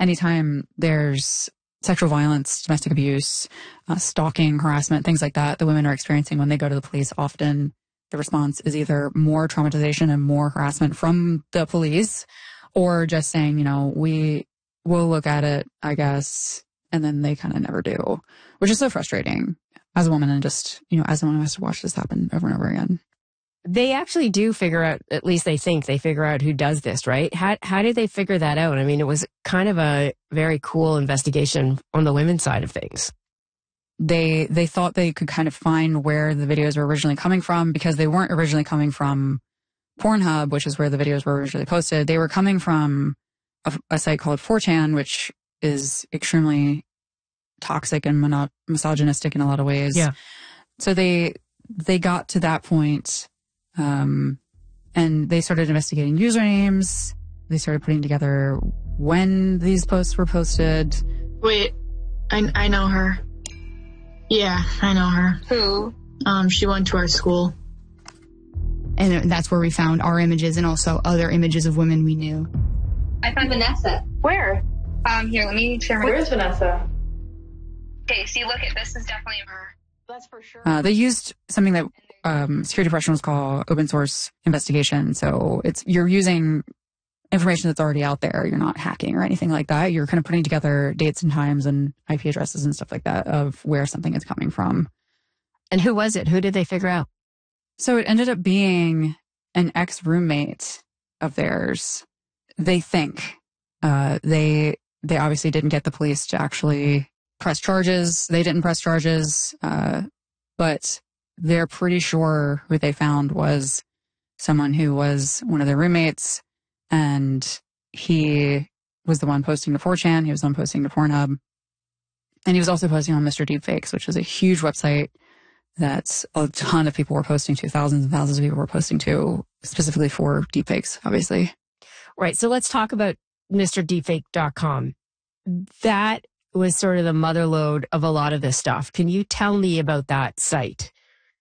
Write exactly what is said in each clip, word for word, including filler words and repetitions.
anytime there's sexual violence, domestic abuse, uh, stalking, harassment, things like that, the women are experiencing when they go to the police, often the response is either more traumatization and more harassment from the police, or just saying, you know, we will look at it, I guess, and then they kind of never do, which is so frustrating as a woman and just, you know, as someone who has to watch this happen over and over again. They actually do figure out, at least they think they figure out who does this, right? How how did they figure that out? I mean, it was kind of a very cool investigation on the women's side of things. They they thought they could kind of find where the videos were originally coming from, because they weren't originally coming from Pornhub, which is where the videos were originally posted. They were coming from a, a site called four chan, which is extremely toxic and mono- misogynistic in a lot of ways. Yeah. So they they got to that point, um, and they started investigating usernames. They started putting together when these posts were posted. Wait, I I know her. Yeah, I know her. Who? Um, she went to our school. And that's where we found our images and also other images of women we knew. I found Vanessa. Where? Um, here, let me share her. Where's Vanessa? Okay, see, look at this is definitely her. That's for sure. Uh, they used something that um, security professionals call open source investigation. So it's you're using information that's already out there. You're not hacking or anything like that. You're kind of putting together dates and times and I P addresses and stuff like that of where something is coming from. And who was it? Who did they figure out? So it ended up being an ex-roommate of theirs. They think uh, they they obviously didn't get the police to actually press charges. They didn't press charges, uh, but they're pretty sure who they found was someone who was one of their roommates, and he was the one posting to four chan. He was the one posting to Pornhub, and he was also posting on Mister Deepfakes, which is a huge website that a ton of people were posting to, thousands and thousands of people were posting to, specifically for deepfakes, obviously. Right. So let's talk about Mister Deepfake dot com. That was sort of the motherlode of a lot of this stuff. Can you tell me about that site?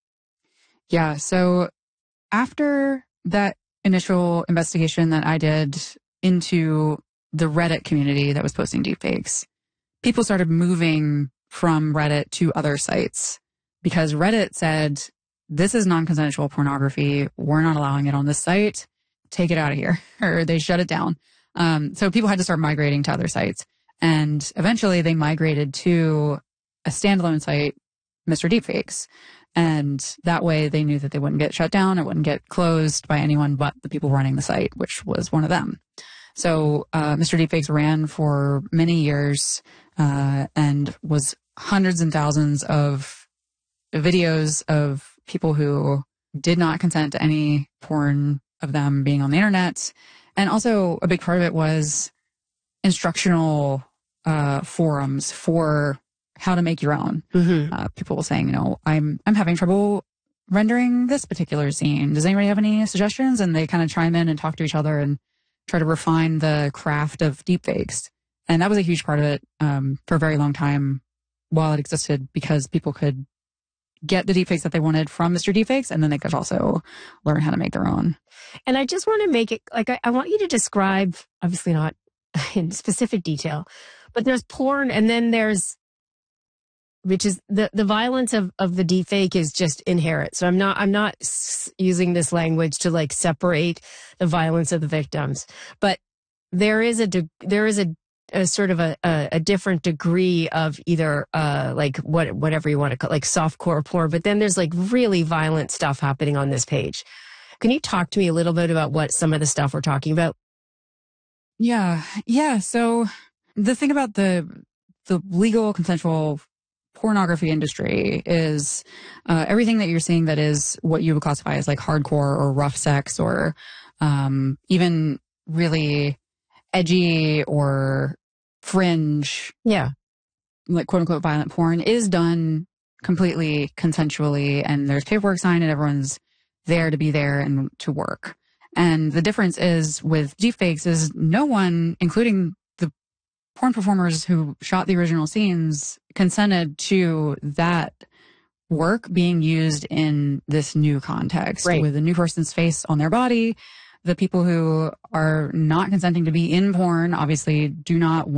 Yeah. So after that initial investigation that I did into the Reddit community that was posting deepfakes, people started moving from Reddit to other sites because Reddit said, this is non-consensual pornography. We're not allowing it on this site. Take it out of here. Or they shut it down. Um, so people had to start migrating to other sites. And eventually they migrated to a standalone site, Mister Deepfakes. And that way they knew that they wouldn't get shut down. It wouldn't get closed by anyone but the people running the site, which was one of them. So uh, Mister Deepfakes ran for many years uh, and was hundreds and thousands of videos of people who did not consent to any porn of them being on the internet. And also a big part of it was instructional uh, forums for how to make your own. Mm-hmm. Uh, people saying, you know, I'm I'm having trouble rendering this particular scene. Does anybody have any suggestions? And they kind of chime in and talk to each other and try to refine the craft of deepfakes. And that was a huge part of it um, for a very long time while it existed, because people could get the deepfakes that they wanted from Mister Deepfakes, and then they could also learn how to make their own. And I just want to make it, like, I, I want you to describe, obviously not in specific detail, but there's porn and then there's, which is the, the violence of, of the deepfake is just inherent. So I'm not, I'm not s- using this language to like separate the violence of the victims, but there is a, de- there is a, a sort of a, a, a different degree of either, uh, like what, whatever you want to call, like softcore porn, but then there's like really violent stuff happening on this page. Can you talk to me a little bit about what some of the stuff we're talking about? Yeah. Yeah. So the thing about the, the legal consensual pornography industry is uh, everything that you're seeing that is what you would classify as like hardcore or rough sex or um, even really edgy or fringe, yeah, like quote unquote violent porn is done completely consensually, and there's paperwork signed and everyone's there to be there and to work. And the difference is with deepfakes is no one, including the porn performers who shot the original scenes, consented to that work being used in this new context, right, with a new person's face on their body. The people who are not consenting to be in porn obviously do not